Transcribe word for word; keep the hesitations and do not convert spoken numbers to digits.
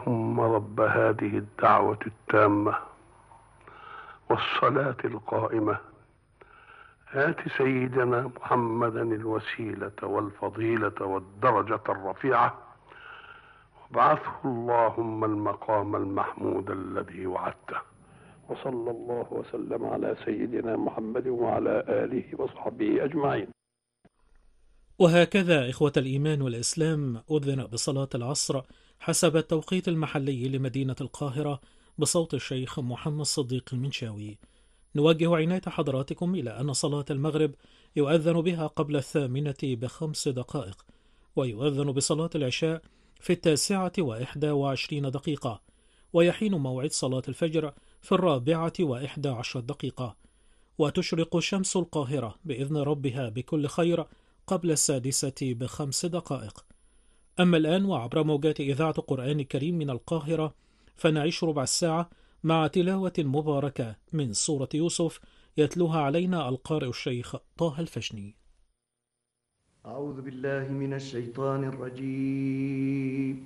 اللهم رب هذه الدعوة التامة والصلاة القائمة آت سيدنا محمدا الوسيلة والفضيلة والدرجة الرفيعة وابعثه اللهم المقام المحمود الذي وعدته. وصلى الله وسلم على سيدنا محمد وعلى آله وصحبه أجمعين. وهكذا إخوة الإيمان والإسلام أذن بصلاة العصر حسب التوقيت المحلي لمدينة القاهرة بصوت الشيخ محمد صديق المنشاوي. نوجه عناية حضراتكم إلى أن صلاة المغرب يؤذن بها قبل الثامنة بخمس دقائق، ويؤذن بصلاة العشاء في التاسعة وإحدى وعشرين دقيقة، ويحين موعد صلاة الفجر في الرابعة وإحدى عشر دقيقة، وتشرق شمس القاهرة بإذن ربها بكل خير قبل السادسة بخمس دقائق. أما الآن وعبر موجات إذاعة القرآن الكريم من القاهرة فنعيش ربع الساعة مع تلاوة مباركة من سورة يوسف يتلوها علينا القارئ الشيخ طه الفشني. أعوذ بالله من الشيطان الرجيم.